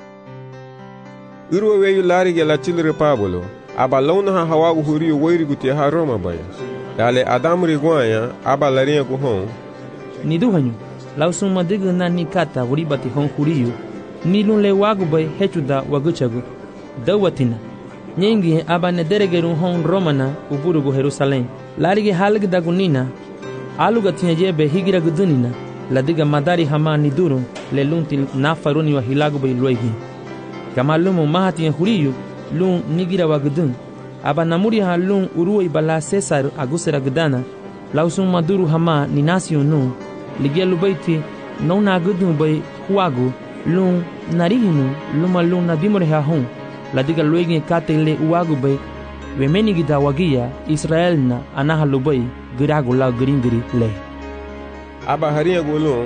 Irwe weyu larige la chilre Pablo. Aba launa ha hawagu huriyo weiriguti ha Roma baya. Dale adamri guanya aba larinha guhon. Ni duhanyu. Lausuma diga na ni kata wuribati hon huriyo. Ni lun le wagu bay hechuda waguchagu. Dawatina. Nyengi aba ne deregeru hon Romana uburugu Jerusalem. Larige halg dagunina. Aluga tinyajebe higira gudunina. Ladiga madari hama ni duru le lunti nafaruni wa hilagu bay luegi. Kama lumu mahati huriyo lun nigira wagudun. Aba namuri ha lun uruwa ibala Cesar agusera gudana. Lausum maduru hama ni nasio nu. Ligia lubaiti nona gudun bay huagu lun narihinu luma lun nadimore ha hon. Ladiga luegi kate le uagu bay wemeni gida wagia Israel na anaha lubai giragu la giringiri le. Aba haria gulun.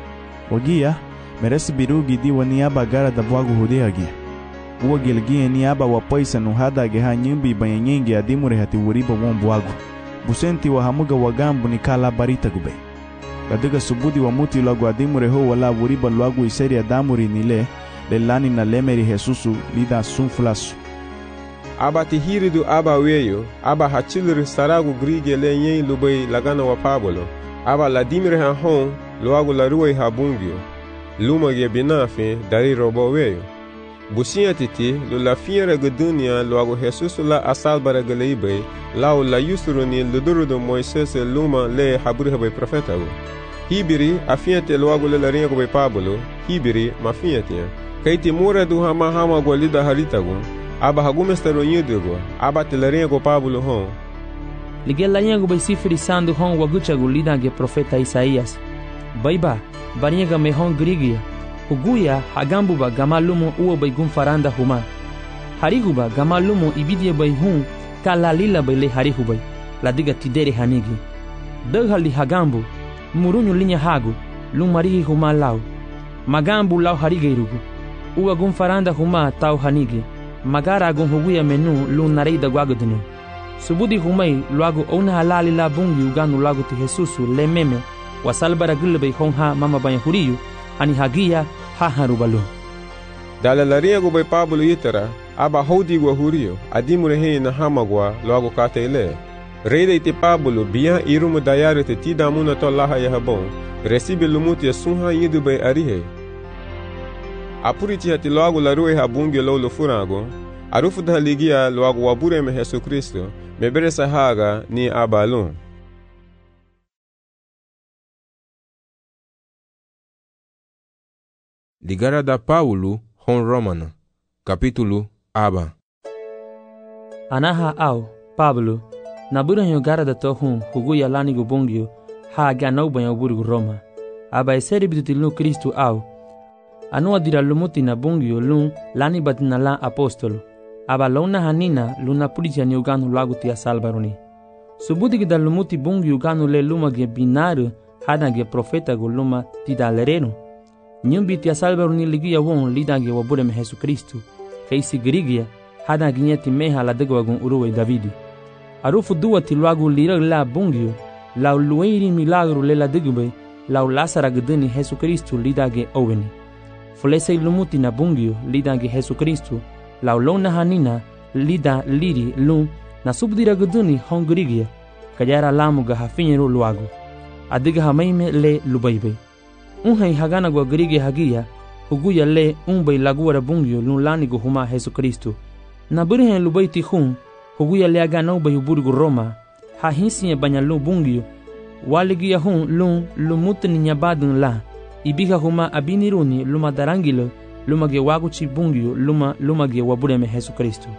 Wagia meresi birugi di wani aba gara da bwagu hudeagi. Uwa gilgie ni aba wapaisa nuhada geha nyimbi banyanyengi adimure hati wuriba bwagu. Busenti wa hamuga wagambu ni kala barita gube. Ladiga subudi wa muti lagu adimure ho wala wuriba lagu iseri adamuri nile lelani na lemeri Jesusu lida sunfulasu. Aba tihiridu aba weyo, aba hachilri saragu grige le nyen lubay lagana wa Pablo. Aba ladimire ha hon, luagu la ruwe ha bungio. Luma ge binafe dari robo weyo. Busia titi, lu la fiera gudunia luagu Jesusu la asalbara galeibay, lau la yusruni ludurudu Moises luma le haburi habay profetago. Hibiri, afiate luagu le la ringo bay Pablo, hibiri, mafiatia. Kaiti mura du hama golida haritago. Aba hagumestero nyudugo, aba telerengo Pablo hon. Ligela nyango bay sifri sandu hon waguchagu lidange profeta Isaías. Baiba, bariega me hon grigia. Huguya hagambuba gamalumo uo bay gumfaranda huma. Hariguba gamalumo ibidia bay hun kalalila bay le harihubay. Ladiga tidere hanigi. Daghali hagambu, murunyu linya hagu, lumarihi huma lau. Magambu lau harigeirugu. Uwa gumfaranda huma tau hanigi. Magara agun huguya menu lun nareida guagudinu. Subudi humay luagu ona halali la bungi uganu lagu ti Jesusu le meme wasalbara gulbe honha mama banya huriyu ani hagia ha harubalu. Dala larinha go bai Pablo itara, aba hodi gua hurio, adimure hei na hamagua logo kate ile. Reida ite Pablo biya irumu dayare te tida muna to laha ya habon, resibe lumuti ya sunha yidu bai arihe. Apuriti hati logo larue habungi lo furango, arufu da ligia logo wabure me Yesu Kristo, mebere sahaga ni abalon. Ligara da Paulo hon Romana, capítulo aba. Anaha au, Pablo, na buranyo gara da tohun huguya lanigo bongyo, ha ganau banyo burgu Roma. Aba eseri bitutil Kristu au. Anua dira lumuti na bongyo lun lani batina la apostolo. Aba launa hanina luna pulitia ni uganu lagu tia salbaroni. Subuti gida lumuti bongyo uganu le luma ge binaru hada ge profeta go luma tida lereno. Nyumbi tia salbaroni ligia won lida ge wabure me Yesu Kristu. Keisi grigia hada ginyeti meha la dego wagun uruwe Davidi. Arufu duwa tilwagu lira la bongyo la lueiri milagro le la degube la lasara gdeni Yesu Kristu lida ge oweni. Fulese lumuti na bongyo lida ge Yesu Kristu la lona hanina lida liri lun na subdira gdeni hongrigia kajara lamu ga hafinyeru luagu. Adiga hamaime le lubaibe. Unhai hagana gwa grige hagia huguya le unbai laguara bongyo lun lani go huma Yesu Kristu. Na burihen lubaiti hun huguya le agana ubai uburgu Roma ha hinsiye banyalu bongyo waligia hun lun lumutni nyabadun la ibiga huma abiniruni luma darangilo luma ge waguchi bongyo luma ge wabure me Yesu Kristu.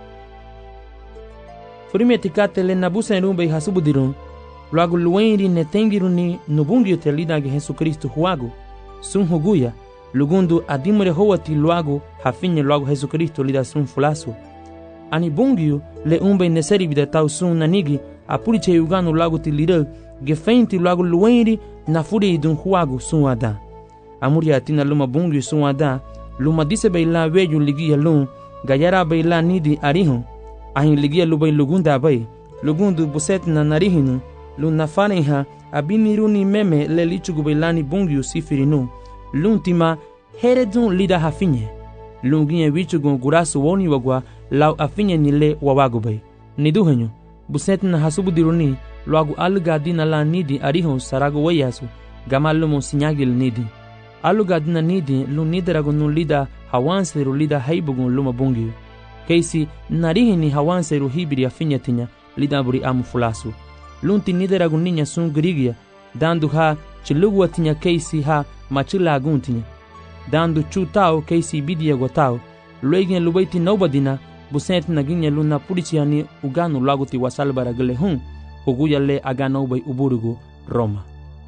Furime tikate le nabusa enumbai hasubudirun luagu luenri netengiruni nubungyo te lida ge Yesu Kristu huagu sun huguya lugundu adimure howati luagu hafinye luagu Yesu Kristu lida sun fulasu. Ani bungyo le umbe neseri bida tau sun nanigi apuriche uganu lagu ti lida gefeinti lagu luenri na furi idun huagu sun ada. Amuri atina luma bungyo sun ada luma dise beila weju ligia lun gayara beila nidi arihun ahin ligia lubay lugunda bay lugundu buset na narihinu lun nafaneha abiniruni meme le lichugu beilani bungyo sifirinu luntima heredun lida hafinye lunginye wichugu gurasu woni wagwa lau afinye nile wawagubay niduhenyo buset na hasubudiruni luagu alugadina la nidi arihun saragu wayasu gamalumu sinyagil nidi alugadina nidi lun nidaragu nun lida hawanseru lida haibugun luma bungyo keisi narihini hawanseru hibiri afinye tinya lida buri amu fulasu lunti nidaragu ninya sun grigia dandu ha chilugu tinya keisi ha machila guntinya dandu chutao keisi bidia gotao luegen lubaiti nobadina busent naginya luna purichiani uganu laguti wasalbara gele hun huguya le agano bay uburugu Roma.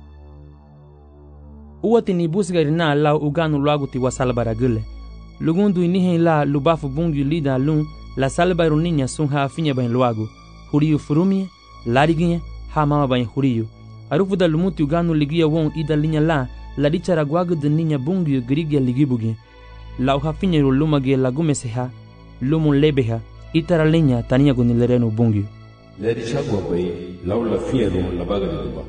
Uwati ni busgarina la uganu laguti wasalbara gele lugundu inihe la lubafu bungu lida lun la salbaru ninya sun ha afinya bain luagu huriyu furumie lariginye ha mama bain huriyu arufu da lumuti uganu ligia won ida linya la dichara gwagu de ninya bungu grigia ligibugi la uhafinye lumage lagumeseha lumun lebeha itara linya tania gunilerenu bungu le dichagwa bay laula fiero la baga de duba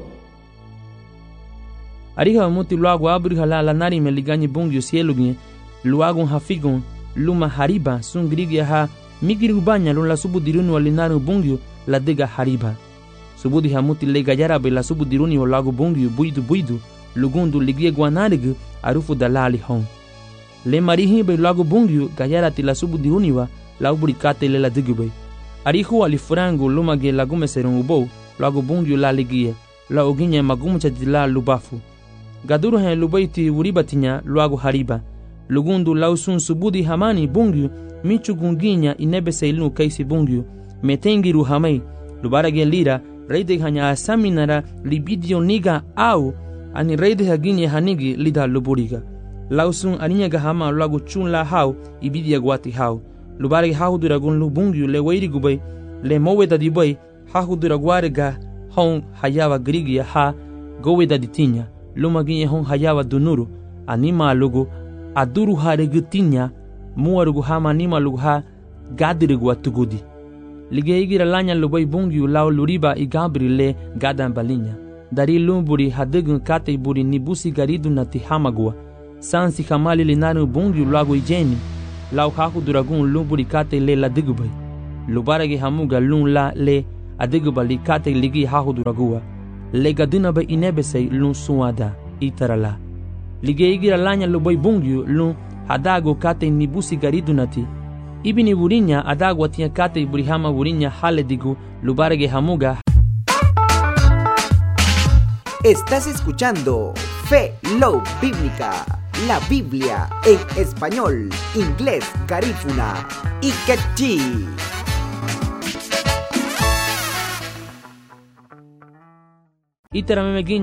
ariha muti luagu abriha la nari meliganye bungu sielugi luagun hafigun luma hariba sun grigia ha migiri ubanya lun la subudiruni walinaru bungu la dega hariba subudi hamuti le gajara be la subudiruni walagu bungu buidu lugundu ligie guanarig arufu dalali hon le marihi be lagu bungu gajara ti la subudiruni wa la ubrikate le la digube arihu alifrangu luma ge lagume serun ubo lagu bungu la ligie la oginye magumucha dila lubafu gaduru hen lubaiti uribatinya lagu hariba lugundu lausun subudi hamani bungu michu gunginya inebe seilu kaisi bungu metengiru hamai lubarage lira reide hanya asaminara libidio niga au ani reide haginye hanigi lida luburiga lausun aninya gahama lagu chun la hau ibidia gwati hau lubarage hau duragun lubungu le weiri gubay le moweda dibay hau duragwarega hon hayawa grigia ha goweda ditinya lumaginye hon hayawa dunuru anima lugu aduru haregutinya muarugu hama anima lugu ha gadirigu atugudi ligeigira lanya lubay bungu lao luriba igabri le gadan balinya dari lumburi hadegun kate buri nibusi garidu na tihamagua sansi kamali linaru bungu lagu ijeni lau haku duragun lun buri kate le la digubay. Lubaragi hamuga lun la le adiguba li kate ligi haku duragua. Le gaduna ba inebesay lun suada itarala. Lige igira lanya luboy bungyu lun hadago kate nibusi garidunati. Ibini burinya adago atia kate burihama burinya haledigu lubaragi hamuga. Estás escuchando Fe Love Bíblica, la Biblia en español, inglés, garífuna y quechí. Itaramemegin